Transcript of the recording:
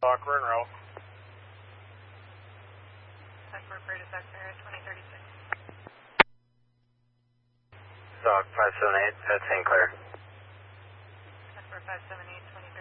Dock, we're en route. Sector British Sector 2036. Dock 578 at St. Clair. Sector 578, 2036.